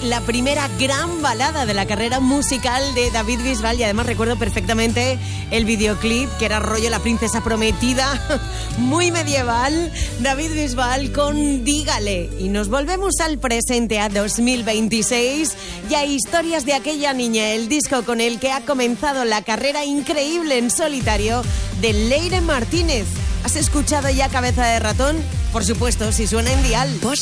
la primera gran balada de la carrera musical de David Bisbal, y además recuerdo perfectamente el videoclip, que era rollo La princesa prometida, muy medieval. David Bisbal con Dígale. Y nos volvemos al presente, a 2026, y a Historias de aquella niña, el disco con el que ha comenzado la carrera increíble en solitario de Leire Martínez. ¿Has escuchado ya Cabeza de Ratón? Por supuesto, si suena en Dial.